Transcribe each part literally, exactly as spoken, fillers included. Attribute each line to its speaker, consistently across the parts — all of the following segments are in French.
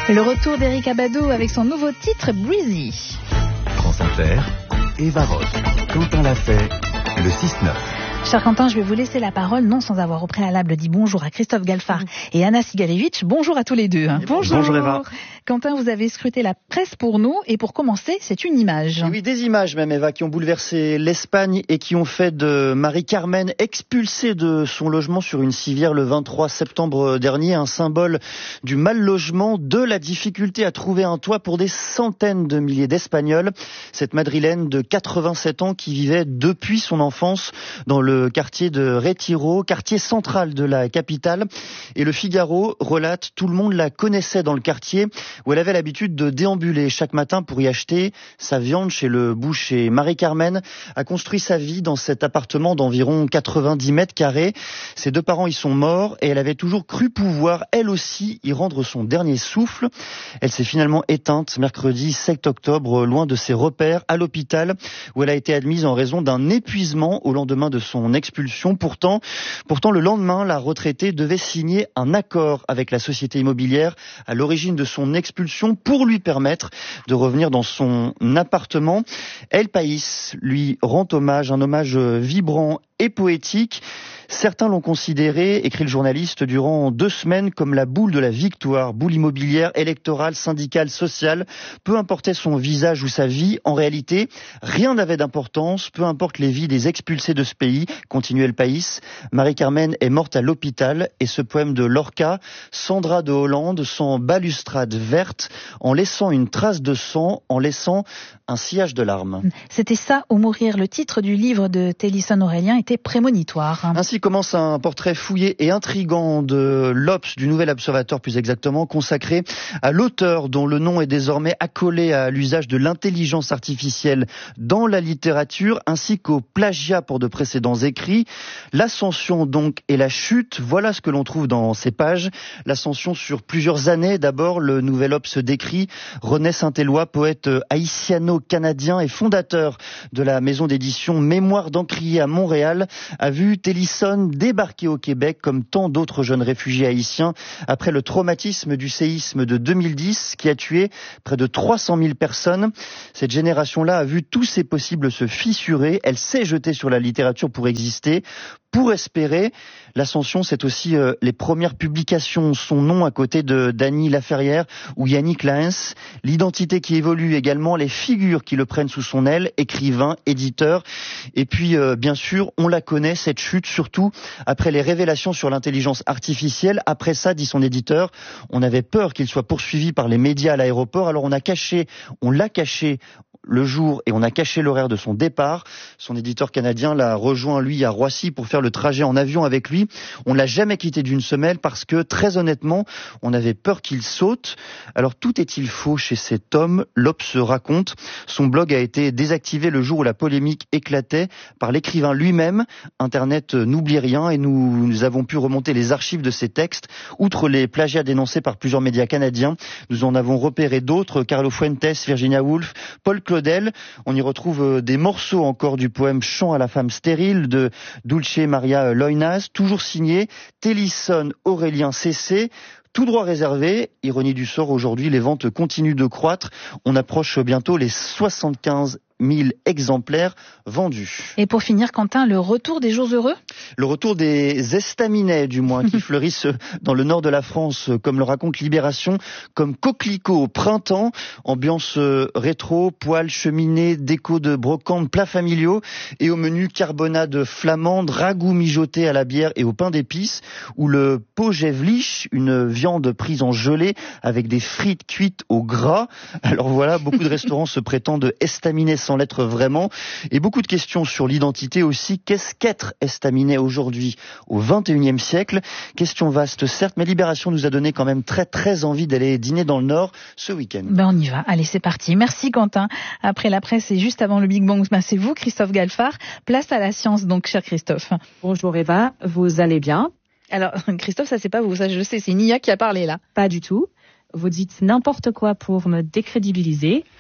Speaker 1: Le retour d'Eric Abadou avec son nouveau titre Breezy.
Speaker 2: France Inter, Eva Ross, Quentin Lafay, le six neuf.
Speaker 1: Cher Quentin, je vais vous laisser la parole, non sans avoir au préalable dit bonjour à Christophe Galfard mmh. et Anna Sigalevitch. Bonjour à tous les deux.
Speaker 3: Bonjour. Bonjour Eva.
Speaker 1: Quentin, vous avez scruté la presse pour nous et pour commencer, c'est une image.
Speaker 3: Oui, des images même Eva, qui ont bouleversé l'Espagne et qui ont fait de Marie-Carmen, expulsée de son logement sur une civière le vingt-trois septembre dernier, un symbole du mal logement, de la difficulté à trouver un toit pour des centaines de milliers d'Espagnols. Cette Madrilène de quatre-vingt-sept ans qui vivait depuis son enfance dans le Le quartier de Retiro, quartier central de la capitale. Et le Figaro relate, tout le monde la connaissait dans le quartier où elle avait l'habitude de déambuler chaque matin pour y acheter sa viande chez le boucher. Marie-Carmen a construit sa vie dans cet appartement d'environ quatre-vingt-dix mètres carrés. Ses deux parents y sont morts et elle avait toujours cru pouvoir, elle aussi, y rendre son dernier souffle. Elle s'est finalement éteinte mercredi sept octobre, loin de ses repères, à l'hôpital où elle a été admise en raison d'un épuisement au lendemain de son expulsion. Pourtant, pourtant, le lendemain, la retraitée devait signer un accord avec la société immobilière à l'origine de son expulsion pour lui permettre de revenir dans son appartement. El País lui rend hommage, un hommage vibrant et poétique. Certains l'ont considéré, écrit le journaliste, durant deux semaines comme la boule de la victoire, boule immobilière, électorale, syndicale, sociale. Peu importait son visage ou sa vie, en réalité, rien n'avait d'importance, peu importe les vies des expulsés de ce pays, continuait le País. Marie-Carmen est morte à l'hôpital et ce poème de Lorca, Sandra de Hollande, sans balustrade verte, en laissant une trace de sang, en laissant un sillage de larmes.
Speaker 1: C'était ça, ou mourir. Le titre du livre de Télisson Aurélien était prémonitoire.
Speaker 3: Ainsi commence un portrait fouillé et intrigant de l'Obs, du Nouvel Observateur plus exactement, consacré à l'auteur dont le nom est désormais accolé à l'usage de l'intelligence artificielle dans la littérature, ainsi qu'au plagiat pour de précédents écrits. L'ascension donc et la chute, voilà ce que l'on trouve dans ces pages. L'ascension sur plusieurs années. D'abord, le Nouvel Obs décrit René Saint-Éloi, poète haïtiano-canadien et fondateur de la maison d'édition Mémoire d'Encrier à Montréal, a vu Télisson débarqué au Québec comme tant d'autres jeunes réfugiés haïtiens après le traumatisme du séisme de deux mille dix qui a tué près de trois cent mille personnes. Cette génération-là a vu tous ses possibles se fissurer. Elle s'est jetée sur la littérature pour exister, pour espérer. L'ascension, c'est aussi euh, les premières publications, son nom à côté de Dany Laferrière ou Yannick Laens. L'identité qui évolue également, les figures qui le prennent sous son aile, écrivain, éditeur. Et puis, euh, bien sûr, on la connaît, cette chute, surtout après les révélations sur l'intelligence artificielle. Après ça, dit son éditeur, on avait peur qu'il soit poursuivi par les médias à l'aéroport. Alors on a caché, on l'a caché le jour et on a caché l'horaire de son départ. Son éditeur canadien l'a rejoint, lui, à Roissy pour faire le trajet en avion avec lui. On ne l'a jamais quitté d'une semelle parce que, très honnêtement, on avait peur qu'il saute. Alors, tout est-il faux chez cet homme? L'Obs raconte. Son blog a été désactivé le jour où la polémique éclatait par l'écrivain lui-même. Internet n'oublie rien et nous, nous avons pu remonter les archives de ses textes. Outre les plagiats dénoncés par plusieurs médias canadiens, nous en avons repéré d'autres. Carlo Fuentes, Virginia Woolf, Paul Claudel. On y retrouve des morceaux encore du poème Chant à la femme stérile de Dulce Maria Loinaz, toujours signé Télisson Aurélien C C. Tout droit réservé, ironie du sort, aujourd'hui les ventes continuent de croître. On approche bientôt les soixante-quinze mille exemplaires vendus.
Speaker 1: Et pour finir, Quentin, le retour des jours heureux?
Speaker 3: Le retour des estaminets, du moins, qui fleurissent dans le nord de la France, comme le raconte Libération, comme coquelicots au printemps, ambiance rétro, poêle, cheminée, déco de brocante, plats familiaux, et au menu carbonade flamande, ragoût mijoté à la bière et au pain d'épices, ou le pojevlich, une viande prise en gelée avec des frites cuites au gras. Alors voilà, beaucoup de restaurants se prétendent estaminets sans l'être vraiment, et beaucoup de questions sur l'identité aussi. Qu'est-ce qu'être estaminet aujourd'hui, au vingt et unième siècle? Question vaste, certes, mais Libération nous a donné quand même très très envie d'aller dîner dans le Nord ce week-end.
Speaker 1: Ben on y va, allez c'est parti. Merci Quentin. Après la presse et juste avant le Big Bang, ben c'est vous Christophe Galfard. Place à la science donc, cher Christophe.
Speaker 4: Bonjour Eva, vous allez bien?
Speaker 1: Alors Christophe, ça c'est pas vous, ça je le sais, c'est Nia qui a parlé là.
Speaker 4: Pas du tout. Vous dites n'importe quoi pour me décrédibiliser.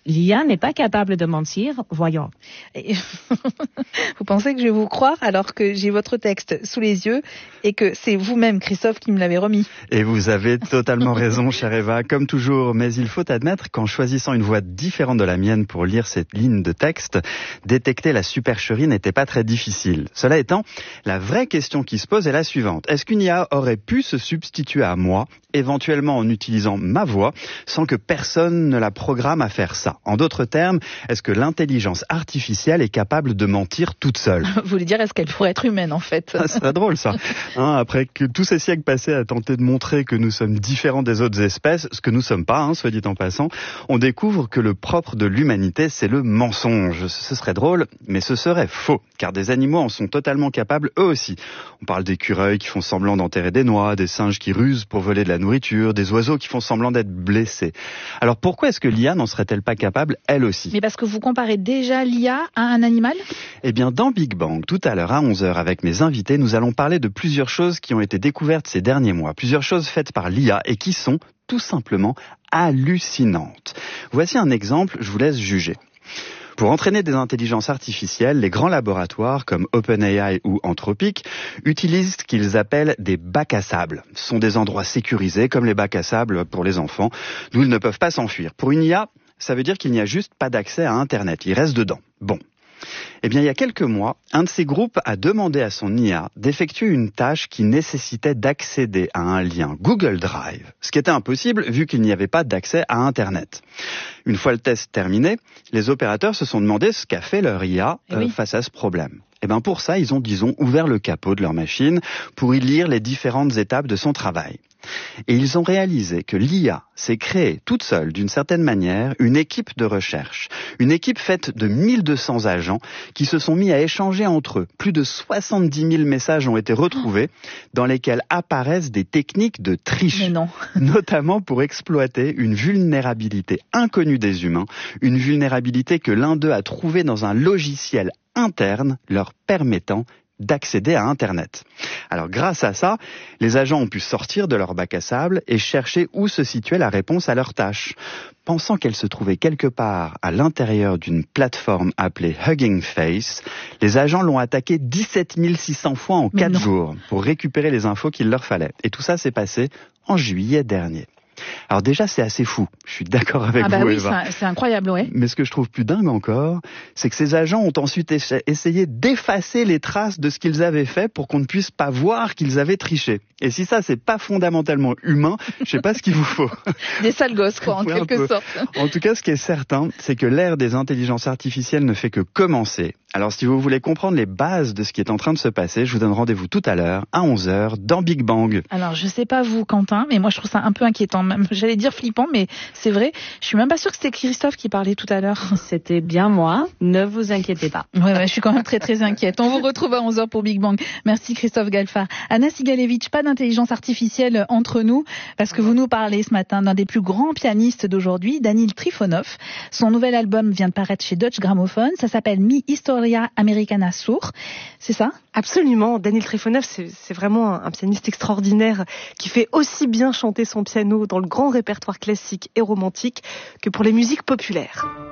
Speaker 4: L'I A n'est pas capable de mentir, voyons.
Speaker 1: Et vous pensez que je vais vous croire alors que j'ai votre texte sous les yeux et que c'est vous-même, Christophe, qui me l'avez remis?
Speaker 5: Et vous avez totalement raison, chère Eva, comme toujours. Mais il faut admettre qu'en choisissant une voix différente de la mienne pour lire cette ligne de texte, détecter la supercherie n'était pas très difficile. Cela étant, la vraie question qui se pose est la suivante. Est-ce qu'une I A aurait pu se substituer à moi, éventuellement en utilisant ma voix, sans que personne ne la programme à faire ça? En d'autres termes, est-ce que l'intelligence artificielle est capable de mentir toute seule?
Speaker 1: Vous voulez dire, est-ce qu'elle pourrait être humaine, en fait?
Speaker 5: Ça serait drôle, ça. Hein, après que tous ces siècles passés à tenter de montrer que nous sommes différents des autres espèces, ce que nous sommes pas, hein, soit dit en passant, on découvre que le propre de l'humanité, c'est le mensonge. Ce serait drôle, mais ce serait faux, car des animaux en sont totalement capables eux aussi. On parle d'écureuils qui font semblant d'enterrer des noix, des singes qui rusent pour voler de la nourriture, des oiseaux qui font semblant d'être blessés. Alors pourquoi est-ce que l'I A n'en serait-elle pas capable, elle aussi?
Speaker 1: Mais parce que vous comparez déjà l'I A à un animal?
Speaker 5: Eh bien, dans Big Bang, tout à l'heure à onze heures, avec mes invités, nous allons parler de plusieurs choses qui ont été découvertes ces derniers mois. Plusieurs choses faites par l'I A et qui sont tout simplement hallucinantes. Voici un exemple, je vous laisse juger. Pour entraîner des intelligences artificielles, les grands laboratoires comme OpenAI ou Anthropic utilisent ce qu'ils appellent des bacs à sable. Ce sont des endroits sécurisés comme les bacs à sable pour les enfants, d'où ils ne peuvent pas s'enfuir. Pour une I A, ça veut dire qu'il n'y a juste pas d'accès à Internet, il reste dedans. Bon. Eh bien, il y a quelques mois, un de ces groupes a demandé à son I A d'effectuer une tâche qui nécessitait d'accéder à un lien Google Drive, ce qui était impossible vu qu'il n'y avait pas d'accès à Internet. Une fois le test terminé, les opérateurs se sont demandé ce qu'a fait leur I A euh, oui. face à ce problème. Eh bien, pour ça, ils ont, disons, ouvert le capot de leur machine pour y lire les différentes étapes de son travail. Et ils ont réalisé que l'I A s'est créée toute seule, d'une certaine manière, une équipe de recherche. Une équipe faite de mille deux cents agents qui se sont mis à échanger entre eux. Plus de soixante-dix mille messages ont été retrouvés dans lesquels apparaissent des techniques de triche.
Speaker 1: Mais non.
Speaker 5: Notamment pour exploiter une vulnérabilité inconnue des humains, une vulnérabilité que l'un d'eux a trouvée dans un logiciel interne leur permettant d'accéder à Internet. Alors grâce à ça, les agents ont pu sortir de leur bac à sable et chercher où se situait la réponse à leur tâche. Pensant qu'elle se trouvait quelque part à l'intérieur d'une plateforme appelée Hugging Face, les agents l'ont attaqué dix-sept mille six cents fois en quatre jours pour récupérer les infos qu'il leur fallait. Et tout ça s'est passé en juillet dernier. Alors déjà, c'est assez fou. Je suis d'accord avec
Speaker 1: ah bah
Speaker 5: vous,
Speaker 1: oui,
Speaker 5: Eva.
Speaker 1: C'est, c'est incroyable, ouais.
Speaker 5: Mais ce que je trouve plus dingue encore, c'est que ces agents ont ensuite essayé d'effacer les traces de ce qu'ils avaient fait pour qu'on ne puisse pas voir qu'ils avaient triché. Et si ça, c'est pas fondamentalement humain, je sais pas ce qu'il vous faut.
Speaker 1: Des sales gosses, quoi, en
Speaker 5: ouais,
Speaker 1: quelque sorte.
Speaker 5: En tout cas, ce qui est certain, c'est que l'ère des intelligences artificielles ne fait que commencer. Alors, si vous voulez comprendre les bases de ce qui est en train de se passer, je vous donne rendez-vous tout à l'heure, à onze heures, dans Big Bang.
Speaker 1: Alors, je sais pas vous, Quentin, mais moi, je trouve ça un peu inquiétant. Même, j'allais dire flippant, mais c'est vrai. Je suis même pas sûre que c'était Christophe qui parlait tout à l'heure.
Speaker 4: C'était bien moi. Ne vous inquiétez pas.
Speaker 1: Ouais, ouais, je suis quand même très, très inquiète. On vous retrouve à onze heures pour Big Bang. Merci, Christophe Galfard. Anna Sigalevitch, pas d'intelligence artificielle entre nous, parce que vous nous parlez ce matin d'un des plus grands pianistes d'aujourd'hui, Danil Trifonov. Son nouvel album vient de paraître chez Deutsche Grammophon. Ça s'appelle Mi Historia Americana Sur. C'est ça?
Speaker 6: Absolument. Danil Trifonov, c'est, c'est vraiment un, un pianiste extraordinaire qui fait aussi bien chanter son piano dans le grand répertoire classique et romantique que pour les musiques populaires.